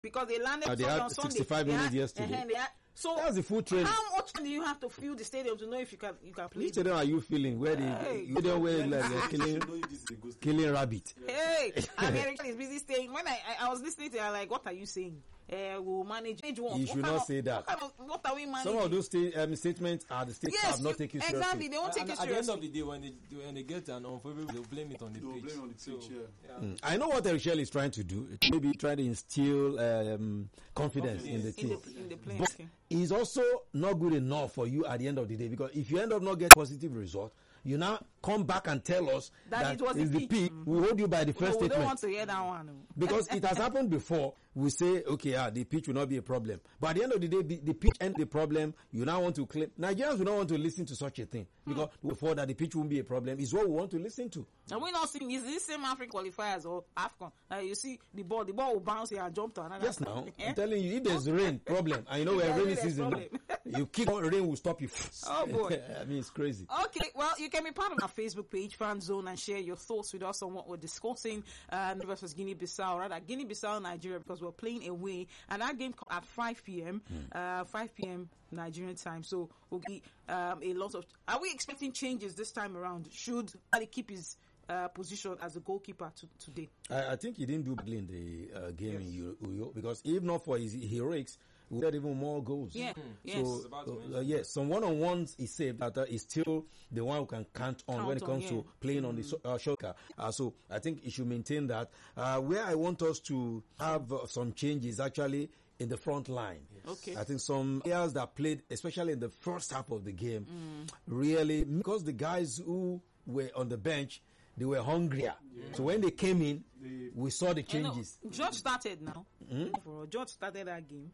because they landed they had on Sunday. 65 minutes yesterday. So that's the full training. How much do you have to fill the stadium to know if you can play? Which stadium are you feeling? Where you don't wear like killing rabbit? Hey, American is busy staying. When I was listening to her, like, what are you saying? We'll manage one. You should not say that. What are we managing? Some of those statements are the state have not taken seriously. Exactly, they won't take it seriously. At the end of the day, when they get an unfavorable, they'll blame it on the pitch. I know what Eric Shell is trying to do. Maybe trying to instill confidence in the team. In the players. But it's also not good enough for you at the end of the day, because if you end up not getting positive result, you now come back and tell us that it was the peak. We hold you by the first statement. We don't want to hear that one. Because it has happened before. We say, okay, the pitch will not be a problem. But at the end of the day, the pitch ain't the problem. You now want to claim. Nigerians will not want to listen to such a thing. Because before that, the pitch won't be a problem. It's what we want to listen to. And we're not seeing, is this same African qualifiers or AFCON? You see the ball will bounce here and jump to another. Yes, now. I'm telling you, if there's rain, problem. And you know, we're rainy season. You kick out, rain will stop you. Oh, boy. I mean, it's crazy. Okay, well, you can be part of our Facebook page, Fan Zone, and share your thoughts with us on what we're discussing versus Guinea-Bissau, rather Guinea-Bissau, Nigeria, because we're playing away, and that game at 5 p.m. 5 p.m. Nigerian time. So we'll be a lot of. Are we expecting changes this time around? Should Ali keep his position as a goalkeeper today? I think he didn't do badly in the game in Uyo, because if not for his heroics, we had even more goals. Yeah. So, yes, some one-on-ones he saved that is still the one who can count on when it comes to playing on the shoulder. So I think he should maintain that. Where I want us to have some changes actually in the front line. Yes. Okay. I think some players that played, especially in the first half of the game, really, because the guys who were on the bench, they were hungrier. Yeah. So when they came in, we saw the changes. George started now. George started that game.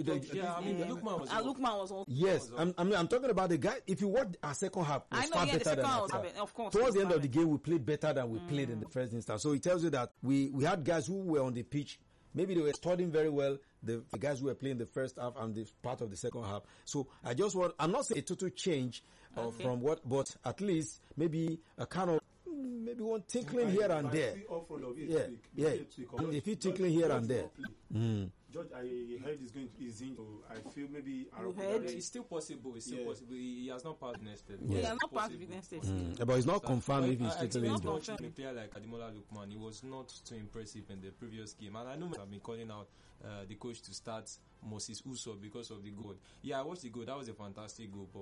Lookman was on. Yes, I'm talking about the guy. If you watch our second half, it was far better than our first. Of course. Towards the end of the game, we played better than we played in the first instance. So it tells you that we had guys who were on the pitch. Maybe they were studying very well, the guys who were playing the first half and the part of the second half. So I'm not saying a total change from what, but at least maybe a kind of, maybe one tinkling here and there. If you tinkling here and there. George, I heard he's in. I feel maybe it's still possible. It's still possible. He has not passed next step. He has not passed the next step. But it's not confirmed if he's totally injured. A player like Ademola Lookman, he was not too impressive in the previous game. And I know I've been calling out the coach to start Moses Uso because of the goal. Yeah, I watched the goal. That was a fantastic goal.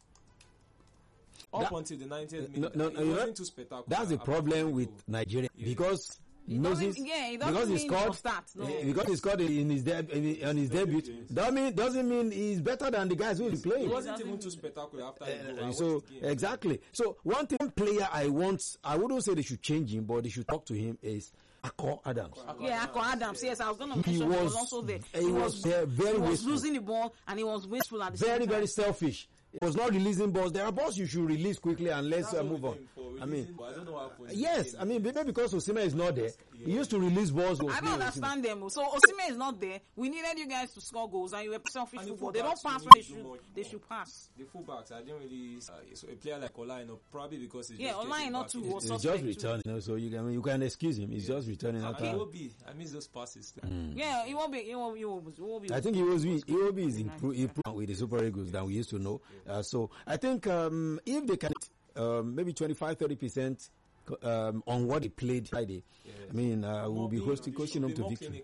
But until the 90th minute, it wasn't too spectacular. That's the problem with Nigeria because Moses, because he scored in his debut. That doesn't mean he's better than the guys who is playing. He wasn't even too spectacular after the goal. So exactly. So one player I wouldn't say they should change him, but they should talk to him is Akor Adams. Akor Adams. Yes, I was going to mention he was also there. He was losing the ball and he was wasteful at the same time. Very selfish. It was not releasing balls. There are balls you should release quickly and let's move on. I don't know how. Yes, I mean maybe because Osimhen is not there, he used to release balls. I don't understand them. So Osimhen is not there. We needed you guys to score goals, and you were selfish football. They don't pass when they should pass. The fullbacks, I didn't really. So a player like Olaino, probably because it's Olaino too was just returning. So you can excuse him. He's just returning. He will be. I miss those passes. Yeah, he won't be. I think he will be improved with the Super Eagles than we used to know. So I think if they can maybe 25-30% on what they played Friday, I mean we'll be coaching them to victory.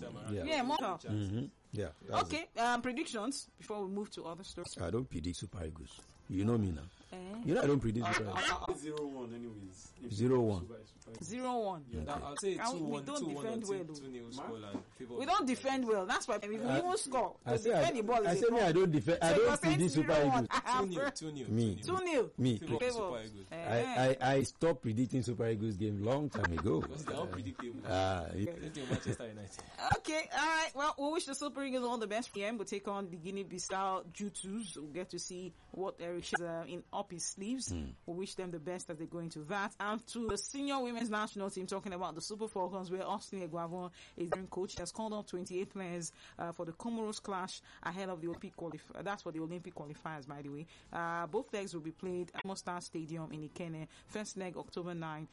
Yeah. Okay. Predictions before we move to other stories. I don't predict Super Eagles. You know me now. You know I don't predict Super Eagles. 0-1 anyways. 0-1. 0-1. I'll say 2-1. We don't defend well. We don't defend well. That's why we won't score. I say I don't defend. I don't predict Super Eagles. 2-0. Me. 2-0. I stopped predicting Super Eagles game long time ago. Because they're unpredictable. Manchester United. Okay. All right. Well, we wish the Super Eagles all the best. PM will take on the Guinea-Bissau Jutus. We'll get to see what Eric is up his sleeves. We wish them the best as they go into that. And to the senior women's national team, talking about the Super Falcons, where Austin Eguavon is the coach. He has called up 28 players for the Comoros clash ahead of the Olympic That's for the Olympic qualifiers, by the way. Both legs will be played at Mostar Stadium in Ikenne. First leg October 9,